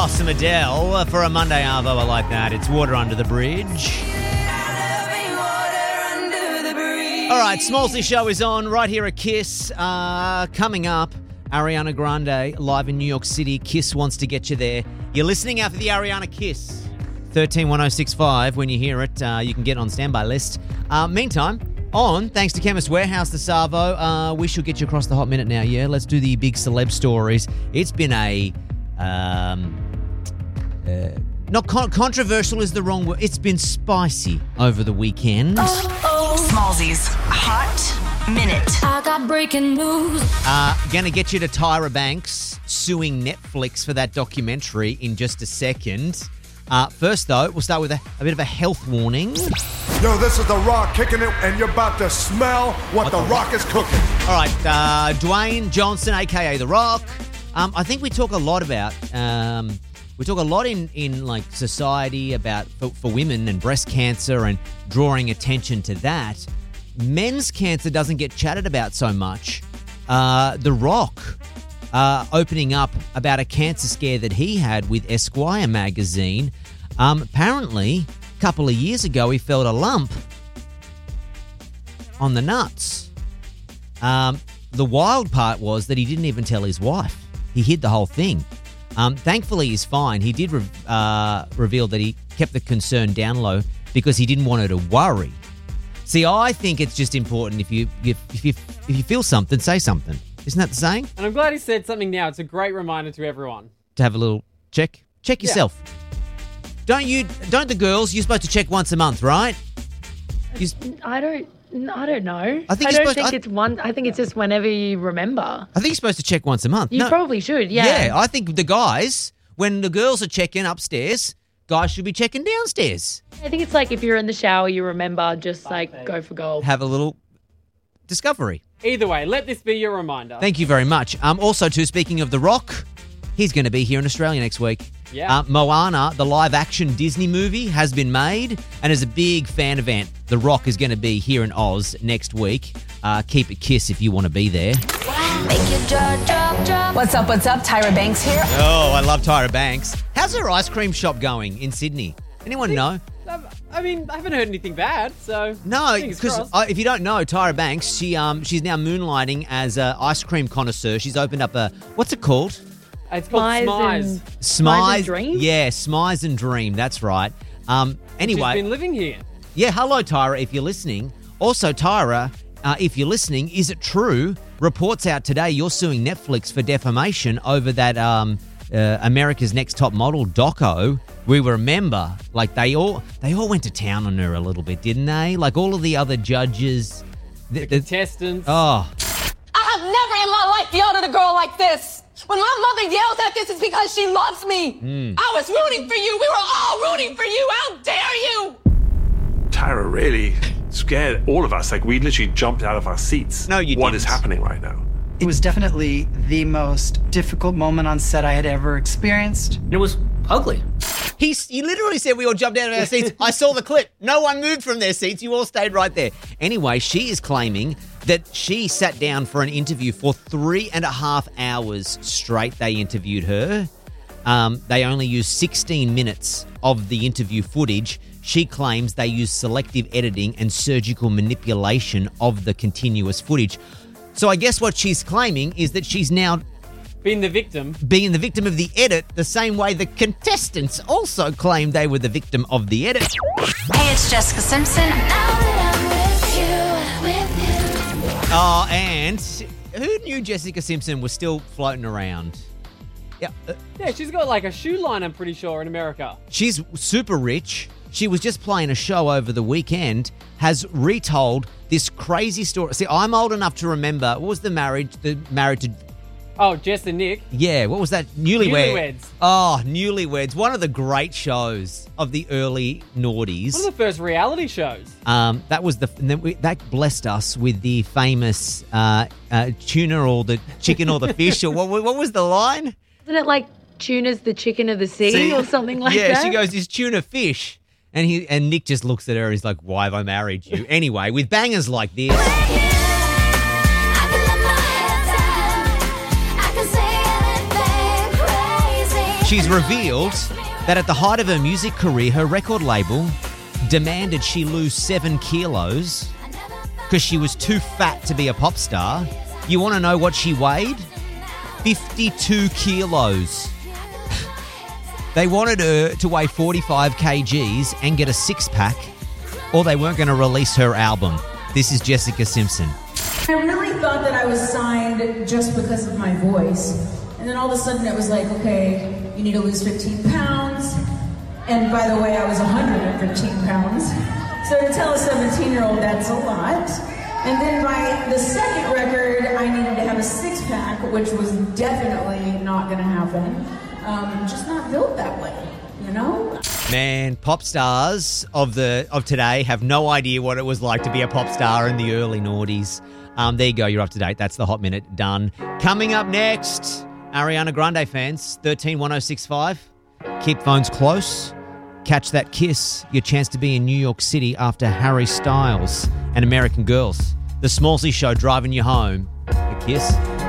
Oh, some Adele for a Monday Arvo. I like that. It's Water Under the Bridge. All right, Smallsy Show is on right here at Kiss. Coming up, Ariana Grande live in New York City. Kiss wants to get you there. You're listening out for the Ariana Kiss. 131065. When you hear it, you can get on standby list. Meantime, thanks to Chemist Warehouse, the Savo. We should get you across the hot minute now, yeah? Let's do the big celeb stories. It's been a... not controversial is the wrong word. It's been spicy over the weekend. Smallsy's Hot Minute. I got breaking news. Gonna get you to Tyra Banks suing Netflix for that documentary in just a second. First, though, we'll start with a bit of a health warning. Yo, this is The Rock kicking it, and you're about to smell what The Rock is cooking. All right, Dwayne Johnson, a.k.a. The Rock. I think we talk a lot about... we talk a lot in like society about for women and breast cancer and drawing attention to that. Men's cancer doesn't get chatted about so much. The Rock opening up about a cancer scare that he had with Esquire magazine. Apparently, a couple of years ago, he felt a lump on the nuts. The wild part was that he didn't even tell his wife. He hid the whole thing. Thankfully, he's fine. He did reveal that he kept the concern down low because he didn't want her to worry. See, I think it's just important if you feel something, say something. Isn't that the saying? And I'm glad he said something now. It's a great reminder to everyone. To have a little check. Check yourself. Yeah. Don't the girls, you're supposed to check once a month, right? I don't know. I think it's just whenever you remember. I think you're supposed to check once a month. You probably should, yeah. Yeah, I think the guys, when the girls are checking upstairs, guys should be checking downstairs. I think it's like if you're in the shower, you remember, just like go for gold. Have a little discovery. Either way, let this be your reminder. Thank you very much. Also, too, speaking of The Rock, he's going to be here in Australia next week. Yeah. Moana, the live-action Disney movie, has been made, and as a big fan event, The Rock is going to be here in Oz next week. Keep it Kiss if you want to be there. What's up? Tyra Banks here. Oh, I love Tyra Banks. How's her ice cream shop going in Sydney? Anyone know? I mean, I haven't heard anything bad, so... No, because if you don't know, Tyra Banks, she's now moonlighting as an ice cream connoisseur. She's opened up what's it called? It's called Smize. Smize and Dream? Yeah, Smize and Dream, that's right. Anyway. She's been living here. Yeah, hello, Tyra, if you're listening. Also, Tyra, if you're listening, is it true? Reports out today you're suing Netflix for defamation over that America's Next Top Model doco. We remember, like, they all went to town on her a little bit, didn't they? Like, all of the other judges. The contestants. Oh. I have never in my life yelled at a girl like this. When my mother yells at this, it's because she loves me. I was rooting for you. We were all rooting for you. How dare you? Tyra really scared all of us. Like, we literally jumped out of our seats. No, you didn't. What is happening right now? It was definitely the most difficult moment on set I had ever experienced. It was ugly. He literally said we all jumped out of our seats. I saw the clip. No one moved from their seats. You all stayed right there. Anyway, she is claiming that she sat down for an interview for 3.5 hours straight. They interviewed her. They only used 16 minutes of the interview footage. She claims they used selective editing and surgical manipulation of the continuous footage. So I guess what she's claiming is that she's now being the victim of the edit, the same way the contestants also claimed they were the victim of the edit. Hey, it's Jessica Simpson. Oh, and who knew Jessica Simpson was still floating around? Yeah, she's got like a shoe line, I'm pretty sure, in America. She's super rich. She was just playing a show over the weekend, has retold this crazy story. See, I'm old enough to remember, what was the marriage to... Oh, Jess and Nick. Yeah, what was that? Newlyweds. Oh, Newlyweds. One of the great shows of the early noughties. One of the first reality shows. That was that blessed us with the famous tuna or the chicken or the fish. Or what was the line? Isn't it like tuna's the chicken of the sea or something like that? Yeah, she goes, is tuna fish? And Nick just looks at her and he's like, why have I married you? Anyway, with bangers like this. She's revealed that at the height of her music career, her record label demanded she lose 7 kilos because she was too fat to be a pop star. You want to know what she weighed? 52 kilos. They wanted her to weigh 45 kgs and get a six-pack, or they weren't going to release her album. This is Jessica Simpson. I really thought that I was signed just because of my voice. And then all of a sudden it was like, okay, you need to lose 15 pounds. And by the way, I was 115 pounds. So to tell a 17-year-old, that's a lot. And then by the second record, I needed to have a six-pack, which was definitely not going to happen. Just not built that way, you know? Man, pop stars of today have no idea what it was like to be a pop star in the early noughties. There you go, you're up to date. That's the Hot Minute done. Coming up next, Ariana Grande fans, 131065. Keep phones close. Catch that kiss. Your chance to be in New York City after Harry Styles and American Girls. The Smallsy Show driving you home. A kiss.